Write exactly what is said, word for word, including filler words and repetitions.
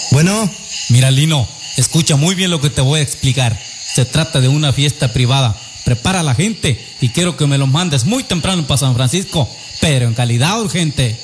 Bueno. Mira, Lino, escucha muy bien lo que te voy a explicar. Se trata de una fiesta privada. Prepara a la gente y quiero que me los mandes muy temprano para San Francisco, pero en calidad urgente.